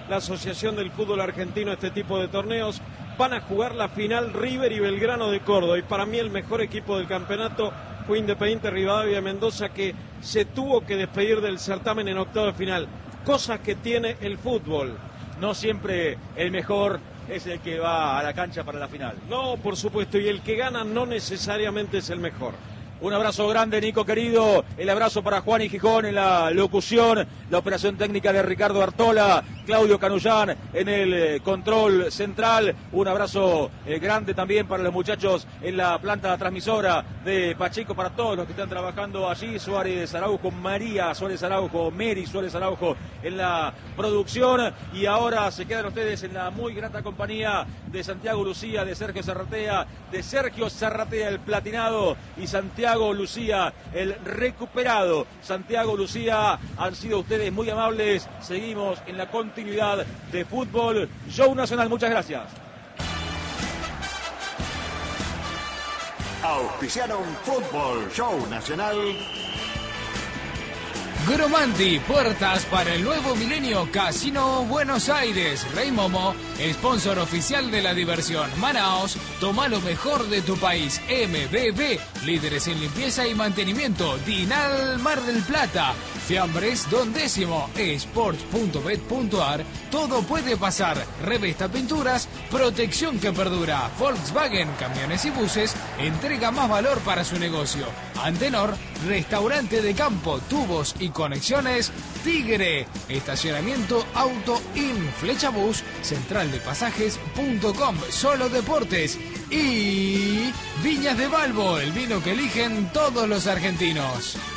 la Asociación del Fútbol Argentino este tipo de torneos. Van a jugar la final River y Belgrano de Córdoba, y para mí el mejor equipo del campeonato fue Independiente Rivadavia de Mendoza, que se tuvo que despedir del certamen en octavo de final. Cosas que tiene el fútbol. No siempre el mejor es el que va a la cancha para la final. No, por supuesto, y el que gana no necesariamente es el mejor. Un abrazo grande, Nico querido. El abrazo para Juan y Gijón en la locución. La operación técnica de Ricardo Artola. Claudio Canullán en el control central. Un abrazo grande también para los muchachos en la planta transmisora de Pacheco, para todos los que están trabajando allí. Suárez Araujo, María Suárez Araujo, Mary Suárez Araujo en la producción. Y ahora se quedan ustedes en la muy grata compañía de Santiago Lucía, de Sergio Zarratea el platinado, y Santiago Lucía el recuperado. Santiago Lucía, han sido ustedes muy amables. Seguimos en la continuidad de Fútbol Show Nacional. Muchas gracias. Auspiciaron Fútbol Show Nacional. Gromanti, puertas para el nuevo milenio. Casino Buenos Aires. Rey Momo, sponsor oficial de la diversión. Manaos, toma lo mejor de tu país. MBB, líderes en limpieza y mantenimiento. Dinal Mar del Plata. Fiambres Don Décimo. Sports.bet.ar. Todo puede pasar. Revesta Pinturas, protección que perdura. Volkswagen, camiones y buses, entrega más valor para su negocio. Antenor, restaurante de campo, tubos y conexiones. Tigre, estacionamiento Auto In, Flechabús, centraldepasajes.com, Solo Deportes y Viñas de Balbo, el vino que eligen todos los argentinos.